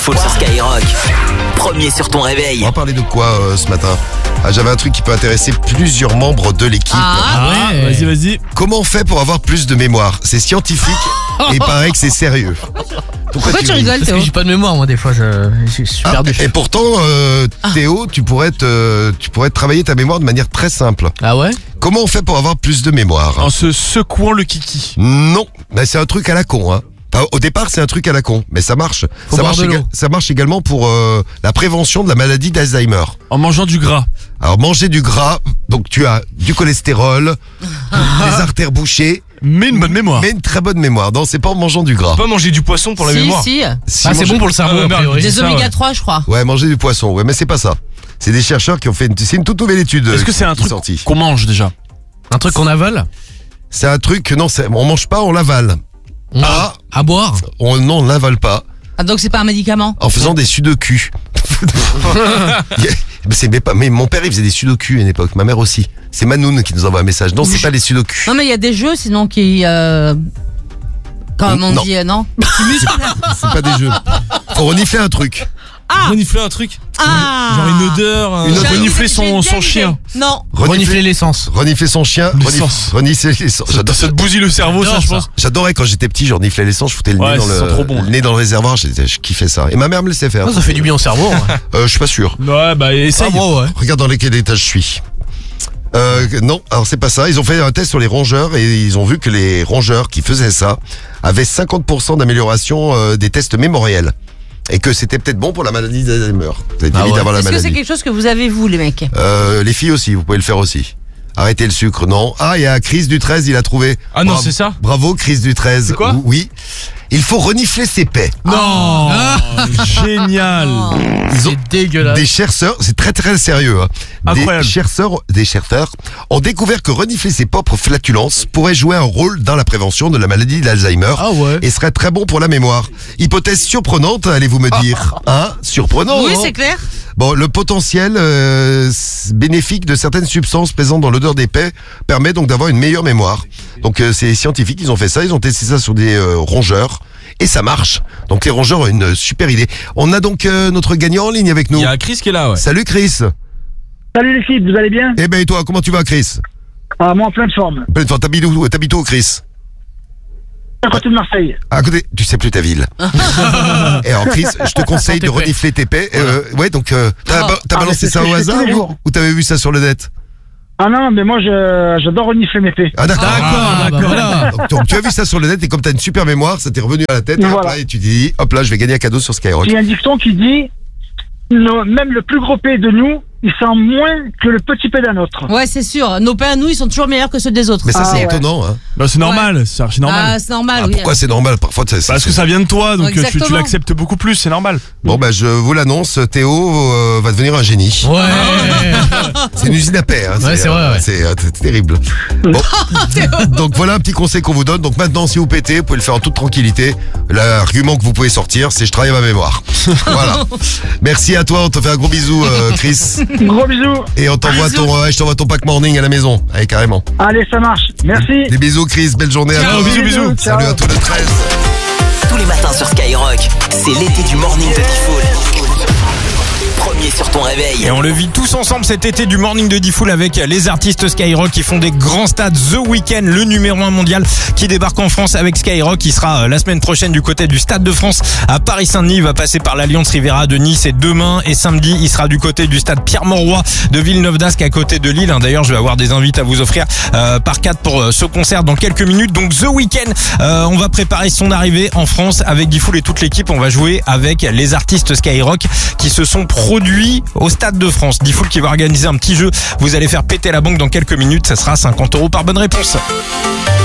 Diffoul sur Skyrock. Premier sur ton réveil. On va parler de quoi ce matin? J'avais un truc qui peut intéresser plusieurs membres de l'équipe. Ouais. Vas-y. Comment on fait pour avoir plus de mémoire? C'est scientifique et il paraît que c'est sérieux. Pourquoi tu rigoles, Parce Théo? que j'ai pas de mémoire, moi, des fois, je suis perdu. Et pourtant, Théo, tu pourrais travailler ta mémoire de manière très simple. Ah ouais? Comment on fait pour avoir plus de mémoire? En se secouant le kiki. Non, mais c'est un truc à la con, hein. Enfin, au départ, c'est un truc à la con, mais ça marche. Ça marche également pour la prévention de la maladie d'Alzheimer. En mangeant du gras. Alors, manger du gras, donc tu as du cholestérol, des artères bouchées, Mais une bonne mémoire. mais une très bonne mémoire. Non, c'est pas en mangeant du gras. Pas manger du poisson pour la mémoire. Si. Si Ah, c'est manger- bon pour le cerveau, a priori. Des C'est ça, oméga 3, je crois. Ouais, manger du poisson. Ouais, mais c'est pas ça. C'est des chercheurs qui ont fait c'est une toute nouvelle étude. Est-ce que c'est un qui est truc sortie. qu'on mange déjà? Un truc qu'on avale? C'est un truc, non, on mange pas, on l'avale. À boire? Non, on l'avale pas. Ah, donc c'est pas un médicament? En faisant des sudoku. Mais mon père il faisait des sudoku à une époque, ma mère aussi. C'est Manoun qui nous envoie un message. Non, c'est pas les sudoku. Non, mais il y a des jeux sinon qui. Comme on Non. dit, non? C'est pas des jeux. Faut renifler un truc. Renifler un truc. Ah! Genre une odeur. Une odeur. Renifler J'ai son bien chien. idée. Non. Renifler l'essence. Renifler son chien. L'essence. Renifler l'essence. Ça te bousille le cerveau, ça, je pense. J'adorais quand j'étais petit, je reniflais l'essence, je foutais le Ouais, nez dans ça sent trop bon. le nez dans le réservoir, je kiffais ça. Et ma mère me laissait faire. Oh, ça fait du bien au cerveau. Je suis pas sûr. Ouais, bah essaye. Ouais. Regarde dans lesquels étages je suis. Non, alors c'est pas ça. Ils ont fait un test sur les rongeurs et ils ont vu que les rongeurs qui faisaient ça avaient 50% d'amélioration des tests mémoriels. Et que c'était peut-être bon pour la maladie d'Alzheimer. Vous avez Ah envie ouais. d'avoir la Est-ce que c'est maladie. quelque chose que vous avez, vous, les mecs? Les filles aussi, vous pouvez le faire aussi. Arrêtez le sucre, non. Ah, il y a Chris du 13, il a trouvé. Ah non, Bravo. c'est ça? Bravo, Chris du 13. C'est quoi? Oui. Il faut renifler ses paix. Non. Génial. Ils ont C'est dégueulasse. des chercheurs, c'est très très sérieux. Hein. Incroyable. Des chercheurs ont découvert que renifler ses propres flatulences pourrait jouer un rôle dans la prévention de la maladie d'Alzheimer. Ah ouais. Et serait très bon pour la mémoire. Hypothèse surprenante, allez-vous me dire. Hein? Surprenant. Oui, hein c'est clair. Bon, le potentiel bénéfique de certaines substances présentes dans l'odeur des paix permet donc d'avoir une meilleure mémoire. Donc c'est scientifique, ils ont fait ça, ils ont testé ça sur des rongeurs et ça marche. Donc les rongeurs ont une super idée. On a donc notre gagnant en ligne avec nous. Il y a Chris qui est là, ouais. Salut Chris. Salut les filles, vous allez bien? Eh ben et toi, comment tu vas Chris? Ah, moi en pleine forme. Pleine forme. T'habites où Chris? À côté de Marseille. À côté, tu sais plus ta ville. Et alors Chris, je te conseille de renifler tes paix. Ouais, donc t'as balancé mais ça c'est ce au que je fais hasard tous les jours. ou t'avais vu ça sur le net? Ah non, mais moi j'adore renifler mes paix. Ah d'accord. D'accord. Voilà. Donc tu as vu ça sur le net et comme t'as une super mémoire, ça t'est revenu à la tête et, Voilà. hop là, et tu t'es dit, hop là, je vais gagner un cadeau sur Skyrock. Il y a un dicton qui dit même le plus gros paix de nous, il sent moins que le petit paix d'un autre. Ouais, c'est sûr. Nos pains à nous, ils sont toujours meilleurs que ceux des autres. Mais ça c'est ouais. étonnant. Hein. Bah c'est normal, c'est archi normal. Ah, c'est normal, oui. Pourquoi c'est normal? Parfois Parce que ça vient de toi, donc tu Exactement. l'acceptes beaucoup plus, c'est normal. Bon bah je vous l'annonce, Théo va devenir un génie. Ouais. C'est une usine à paix. Hein. Ouais, c'est vrai, ouais. C'est terrible. Bon. Donc voilà un petit conseil qu'on vous donne. Donc maintenant si vous pétez, vous pouvez le faire en toute tranquillité. L'argument que vous pouvez sortir, c'est je travaille à ma mémoire. Voilà. Merci à toi, on te fait un gros bisou Chris. Gros bisous. Et on t'envoie je t'envoie ton pack morning à la maison. Allez carrément. Allez, ça marche. Merci. Des bisous Chris, belle journée à Ciao, toi. bisous. Ciao. Salut à tous les 13. Tous les matins sur Skyrock. C'est l'été du morning de Diffoul. Premier sur ton réveil. Et on le vit tous ensemble cet été du Morning de Diffoul avec les artistes Skyrock qui font des grands stades. The Weeknd, le numéro 1 mondial qui débarque en France avec Skyrock. Il sera la semaine prochaine du côté du Stade de France à Paris-Saint-Denis. Il va passer par l'Alliance Riviera de Nice et demain et samedi il sera du côté du Stade Pierre-Mauroy de Villeneuve-d'Ascq à côté de Lille. D'ailleurs je vais avoir des invités à vous offrir par 4 pour ce concert dans quelques minutes. Donc The Weeknd, on va préparer son arrivée en France avec Diffoul et toute l'équipe. On va jouer avec les artistes Skyrock qui se sont produits au Stade de France. Diffoul qui va organiser un petit jeu. Vous allez faire péter la banque dans quelques minutes. Ça sera 50 € par bonne réponse.